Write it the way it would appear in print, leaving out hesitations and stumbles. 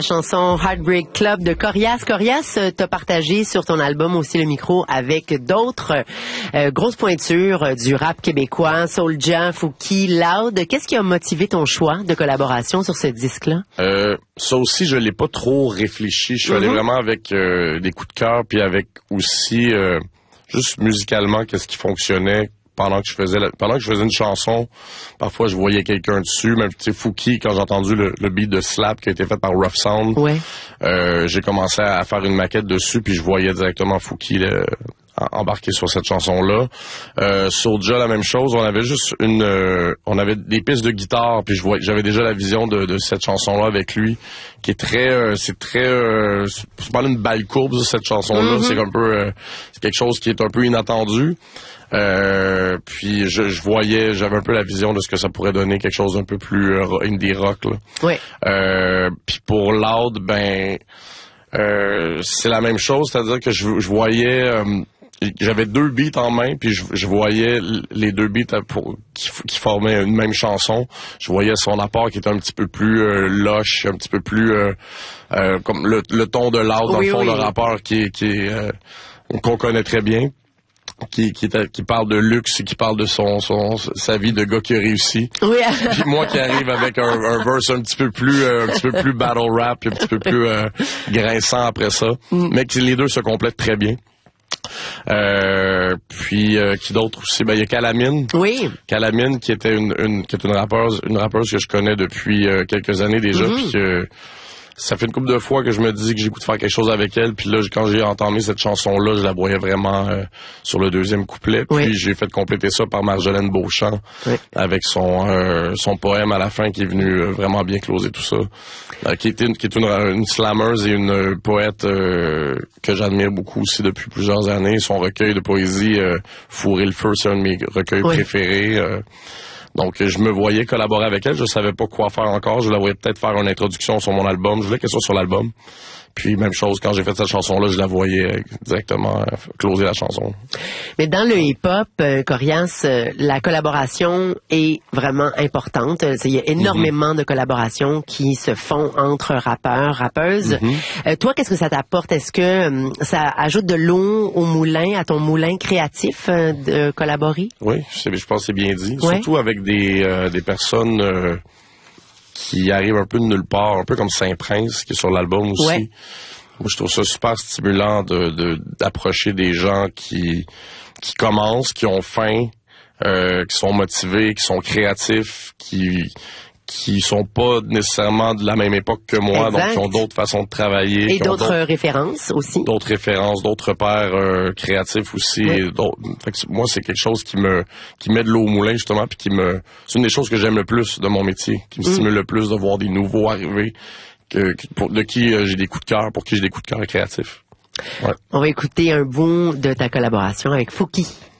Chanson Heartbreak Club de Corias. Corias, t'as partagé sur ton album aussi le micro avec d'autres grosses pointures du rap québécois, Soulja, Fouki, Loud. Qu'est-ce qui a motivé ton choix de collaboration sur ce disque-là? Ça aussi, je l'ai pas trop réfléchi. Je suis allé vraiment avec des coups de cœur, puis avec aussi juste musicalement qu'est-ce qui fonctionnait. Pendant que je faisais une chanson, parfois je voyais quelqu'un dessus, même tu sais Fouki, quand j'ai entendu le beat de Slap qui a été fait par Rough Sound, j'ai commencé à faire une maquette dessus, puis je voyais directement Fouki embarqué sur cette chanson-là. Soulja, la même chose, on avait des pistes de guitare, puis j'avais déjà la vision de cette chanson-là avec lui, qui est c'est pas une balle courbe cette chanson-là, c'est un peu c'est quelque chose qui est un peu inattendu. Puis j'avais un peu la vision de ce que ça pourrait donner, quelque chose d'un peu plus indie rock là. Oui. Puis pour Loud, c'est la même chose, c'est-à-dire que je voyais j'avais deux beats en main, puis je voyais les deux beats qui formaient une même chanson. Je voyais son apport qui était un petit peu plus lush, un petit peu plus comme le ton de Loud, dans le fond, le rappeur qui est qu'on connaît très bien. Qui parle de luxe et qui parle de sa vie de gars qui a réussi. Oui. Puis moi qui arrive avec un verse un petit peu plus battle rap, un petit peu plus grinçant après ça, mais que les deux se complètent très bien. Puis qui d'autre aussi, il y a Calamine. Oui. Calamine qui était qui est une rappeuse que je connais depuis quelques années déjà, puis ça fait une couple de fois que je me dis que j'ai goût de faire quelque chose avec elle, puis là quand j'ai entendu cette chanson-là, je la voyais vraiment sur le deuxième couplet, puis j'ai fait compléter ça par Marjolaine Beauchamp avec son poème à la fin qui est venu vraiment bien closer tout ça, qui est une slammeuse et une poète que j'admire beaucoup aussi depuis plusieurs années. Son recueil de poésie Fourrer le feu, c'est un de mes recueils préférés. Donc, je me voyais collaborer avec elle. Je savais pas quoi faire encore. Je la voyais peut-être faire une introduction sur mon album. Je voulais qu'elle soit sur l'album. Puis, même chose, quand j'ai fait cette chanson-là, je la voyais directement closer la chanson. Mais dans le hip-hop, Corias, la collaboration est vraiment importante. Il y a énormément de collaborations qui se font entre rappeurs, rappeuses. Toi, qu'est-ce que ça t'apporte? Est-ce que ça ajoute de l'eau au moulin, à ton moulin créatif de collaborer? Oui, je pense que c'est bien dit. Surtout avec des personnes qui arrive un peu de nulle part, un peu comme Saint-Prince, qui est sur l'album aussi. Moi, je trouve ça super stimulant d'approcher des gens qui commencent, qui ont faim, qui sont motivés, qui sont créatifs, qui sont pas nécessairement de la même époque que moi, donc qui ont d'autres façons de travailler. Et d'autres références aussi. D'autres références, d'autres repères créatifs aussi. Fait que moi, c'est quelque chose qui met de l'eau au moulin, justement, puis c'est une des choses que j'aime le plus de mon métier, qui me stimule le plus de voir des nouveaux arriver, de qui j'ai des coups de cœur, pour qui j'ai des coups de cœur créatifs. Ouais. On va écouter un bout de ta collaboration avec Fouki.